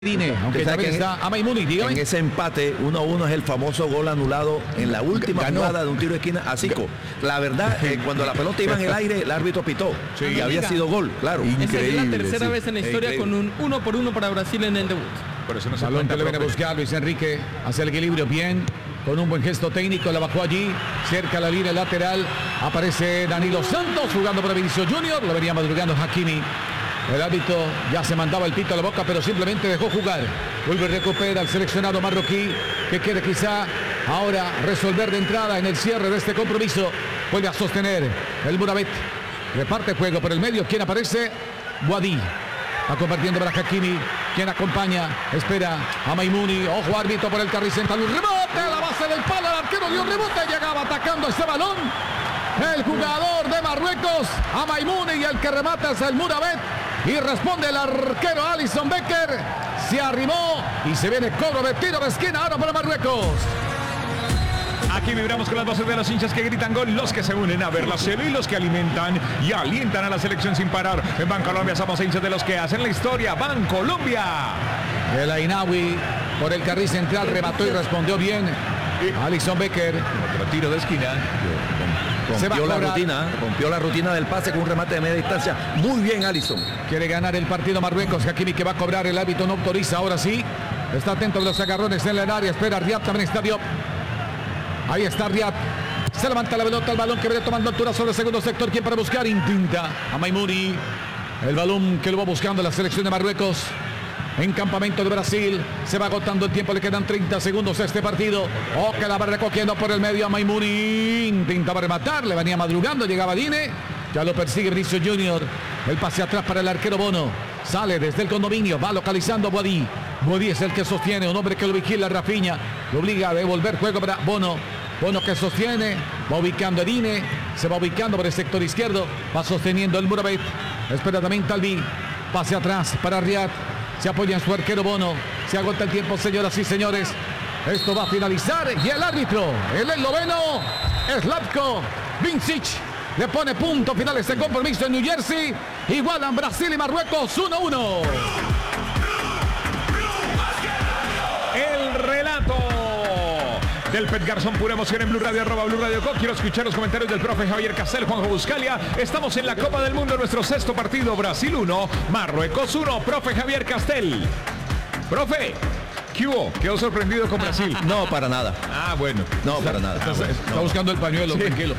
Dine, aunque también está Amaimuni, dígame. En ese empate 1-1 es el famoso gol anulado en la última jugada de un tiro de esquina a Zico. La verdad, cuando la pelota iba en el aire, el árbitro pitó y había sido gol, claro. Esa es la tercera vez en la historia con un 1-1 para Brasil en el debut. Por eso no se balón que le viene a buscar Luis Enrique hacia el equilibrio, bien, con un buen gesto técnico, la bajó allí, cerca a la línea lateral, aparece Danilo Santos jugando para Vinicius Junior, lo venía madrugando Hakimi. El árbitro ya se mandaba el pito a la boca, pero simplemente dejó jugar. Vuelve y recupera al seleccionado marroquí, que quiere quizá ahora resolver de entrada en el cierre de este compromiso. Vuelve a sostener el Murabet. Reparte juego por el medio. ¿Quién aparece? Boadí. Va compartiendo para Hakimi. Quien acompaña, espera a Maimuni. Ojo, árbitro por el carril central. Un rebote a la base del palo. El arquero dio un rebote. Llegaba atacando ese balón el jugador de Marruecos, a Maimuni, y el que remata es el Murabet. Y responde el arquero Alisson Becker. Se arrimó y se viene cobro de tiro de esquina ahora para Marruecos. Aquí vibramos con las voces de los hinchas que gritan gol, los que se unen a ver la serie y los que alimentan y alientan a la selección sin parar. En Bancolombia somos hinchas de los que hacen la historia. Bancolombia. El Ainawi por el carril central remató y respondió bien Alisson Becker. Otro tiro de esquina. Rompió la rutina del pase con un remate de media distancia. Muy bien, Alisson. Quiere ganar el partido Marruecos. Hakimi, que va a cobrar, el árbitro no autoriza. Ahora sí. Está atento de los agarrones en el área. Espera Riyad, también está Diop. Ahí está Riyad. Se levanta la pelota, el balón que viene tomando altura sobre el segundo sector. ¿Quién para buscar? Intenta a Maimuni. El balón que lo va buscando la selección de Marruecos. En campamento de Brasil, se va agotando el tiempo, le quedan 30 segundos a este partido. Que la va recogiendo por el medio a Maimuni. Intentaba rematar, le venía madrugando, llegaba Dine. Ya lo persigue Vinicius Junior. El pase atrás para el arquero Bono. Sale desde el condominio, va localizando a Boadí. Boadí es el que sostiene, un hombre que lo vigila, Rafinha. Lo obliga a devolver juego para Bono. Bono que sostiene, va ubicando a Dine. Se va ubicando por el sector izquierdo. Va sosteniendo el Murabet. Espera también Talbi. Pase atrás para Riyad. Se apoya en su arquero Bono. Se agota el tiempo, señoras y señores. Esto va a finalizar. Y el árbitro, el esloveno, Slavko Vincic, le pone punto final a este compromiso en New Jersey. Igualan Brasil y Marruecos 1-1. El relato del Pet Garzón, pura emoción en Blue Radio, @Blue Radio Co. Quiero escuchar los comentarios del profe Javier Castel, Juanjo Buscalia. Estamos en la Copa del Mundo, nuestro sexto partido. Brasil 1, Marruecos 1. Profe Javier Castel. Profe, ¿qué hubo? ¿Quedó sorprendido con Brasil? No, para nada. Ah, bueno. No, para nada. Está buscando el pañuelo, sí. Tranquilo.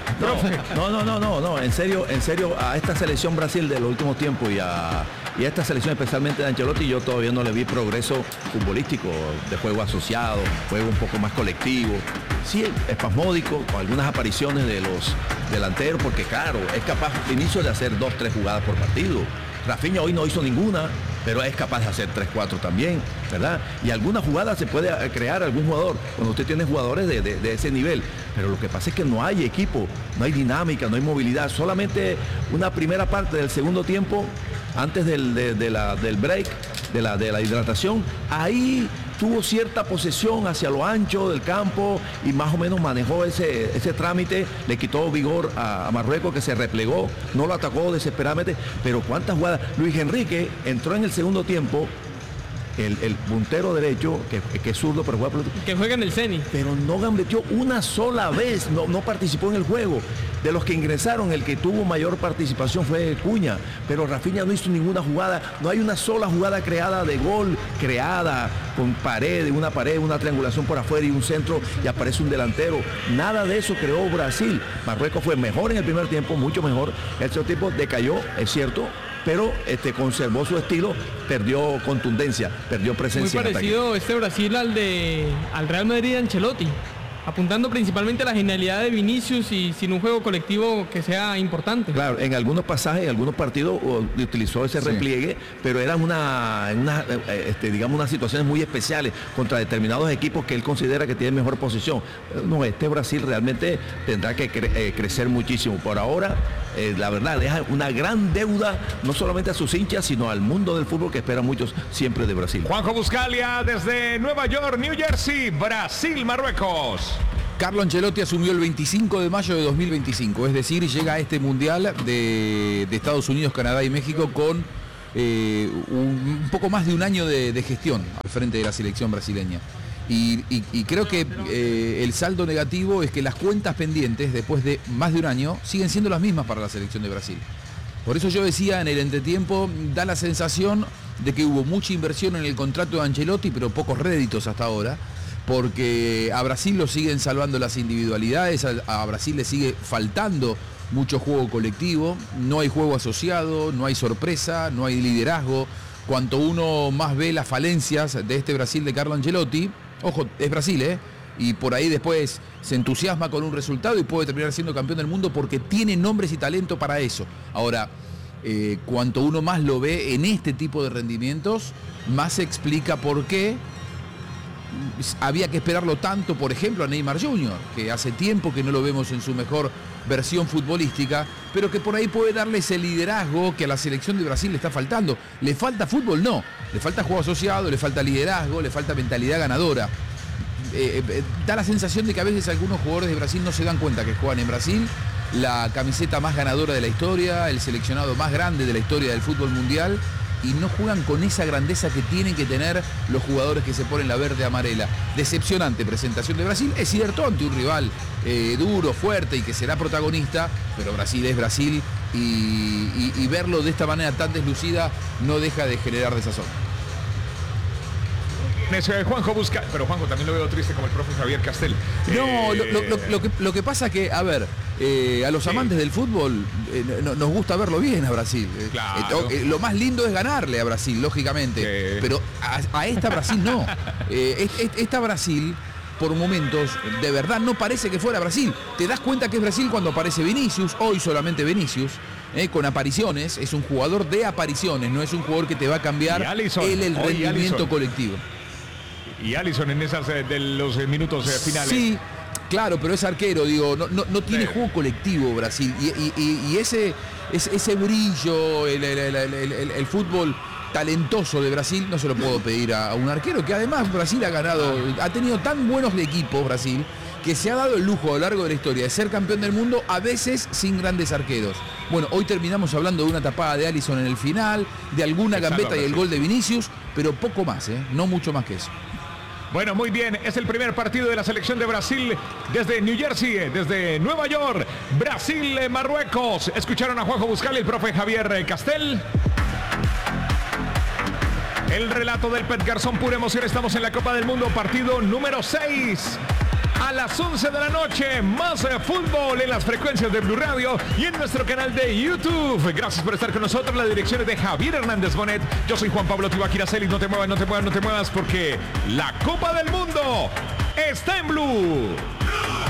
No, en serio, a esta selección Brasil de los últimos tiempos y a esta selección especialmente de Ancelotti, yo todavía no le vi progreso futbolístico, de juego asociado, juego un poco más colectivo. Sí, espasmódico, con algunas apariciones de los delanteros, porque claro, es capaz Vinicius de hacer 2-3 jugadas por partido. Rafinha hoy no hizo ninguna, pero es capaz de hacer 3-4 también, ¿verdad? Y alguna jugada se puede crear algún jugador, cuando usted tiene jugadores de ese nivel. Pero lo que pasa es que no hay equipo, no hay dinámica, no hay movilidad. Solamente una primera parte del segundo tiempo, antes del break, de la hidratación, ahí tuvo cierta posesión hacia lo ancho del campo y más o menos manejó ese trámite, le quitó vigor a Marruecos, que se replegó, no lo atacó desesperadamente, pero cuántas jugadas. Luis Enrique entró en el segundo tiempo, el puntero derecho, que es zurdo, pero juega en el Ceni. Pero no gambeteó una sola vez, no participó en el juego. De los que ingresaron, el que tuvo mayor participación fue Cuña, pero Rafinha no hizo ninguna jugada. No hay una sola jugada creada de gol, creada con una triangulación por afuera y un centro y aparece un delantero. Nada de eso creó Brasil. Marruecos fue mejor en el primer tiempo, mucho mejor. El segundo tiempo decayó, es cierto, pero conservó su estilo, perdió contundencia, perdió presencia. Muy parecido este Brasil al Real Madrid de Ancelotti, apuntando principalmente a la genialidad de Vinicius y sin un juego colectivo que sea importante. Claro, en algunos pasajes, en algunos partidos utilizó ese repliegue, pero eran digamos, unas situaciones muy especiales contra determinados equipos que él considera que tienen mejor posición. No, este Brasil realmente tendrá que crecer muchísimo. Por ahora, la verdad, deja una gran deuda, no solamente a sus hinchas, sino al mundo del fútbol, que esperan muchos siempre de Brasil. Juanjo Buscalia desde Nueva York, New Jersey, Brasil, Marruecos. Carlo Ancelotti asumió el 25 de mayo de 2025, es decir, llega a este Mundial de Estados Unidos, Canadá y México con un poco más de un año de gestión al frente de la selección brasileña. Y creo que el saldo negativo es que las cuentas pendientes, después de más de un año, siguen siendo las mismas para la selección de Brasil. Por eso yo decía, en el entretiempo, da la sensación de que hubo mucha inversión en el contrato de Ancelotti, pero pocos réditos hasta ahora, porque a Brasil lo siguen salvando las individualidades, a Brasil le sigue faltando mucho juego colectivo, no hay juego asociado, no hay sorpresa, no hay liderazgo. Cuanto uno más ve las falencias de este Brasil de Carlo Ancelotti, ojo, es Brasil, y por ahí después se entusiasma con un resultado y puede terminar siendo campeón del mundo porque tiene nombres y talento para eso. Ahora, cuanto uno más lo ve en este tipo de rendimientos, más se explica por qué había que esperarlo tanto, por ejemplo, a Neymar Jr., que hace tiempo que no lo vemos en su mejor versión futbolística, pero que por ahí puede darle ese liderazgo que a la selección de Brasil le está faltando. ¿Le falta fútbol? No. Le falta juego asociado, le falta liderazgo, le falta mentalidad ganadora. Da la sensación de que a veces algunos jugadores de Brasil no se dan cuenta que juegan en Brasil, la camiseta más ganadora de la historia, el seleccionado más grande de la historia del fútbol mundial, y no juegan con esa grandeza que tienen que tener los jugadores que se ponen la verde amarela. Decepcionante presentación de Brasil, es cierto, ante un rival duro, fuerte y que será protagonista, pero Brasil es Brasil y verlo de esta manera tan deslucida no deja de generar desazón. Juanjo busca, pero Juanjo también lo veo triste como el profe Javier Castel. No, lo que pasa que, a ver, a los amantes del fútbol nos gusta verlo bien a Brasil. Claro. Lo más lindo es ganarle a Brasil, lógicamente, pero a esta Brasil no. Esta Brasil, por momentos, de verdad no parece que fuera Brasil. Te das cuenta que es Brasil cuando aparece Vinicius, hoy solamente Vinicius. Con apariciones, es un jugador de apariciones, no es un jugador que te va a cambiar el rendimiento colectivo. Y Alisson en esas de los minutos finales. Sí, claro, pero es arquero, digo, no tiene juego colectivo Brasil. Y ese brillo, el fútbol talentoso de Brasil, no se lo puedo pedir a un arquero, que además Brasil ha tenido tan buenos equipos, Brasil, que se ha dado el lujo a lo largo de la historia de ser campeón del mundo, a veces sin grandes arqueros. Bueno, hoy terminamos hablando de una tapada de Alisson en el final, de alguna gambeta y el gol de Vinicius, pero poco más, no mucho más que eso. Bueno, muy bien, es el primer partido de la selección de Brasil desde New Jersey, desde Nueva York, Brasil, Marruecos. Escucharon a Juanjo Buscalia, el profe Javier Castel. El relato del Pet Garzón, pura emoción. Estamos en la Copa del Mundo, partido número 6. A las 11 de la noche, más fútbol en las frecuencias de Blue Radio y en nuestro canal de YouTube. Gracias por estar con nosotros. La dirección es de Javier Hernández Bonet. Yo soy Juan Pablo Tibaquira Celis. No te muevas, porque la Copa del Mundo está en Blue.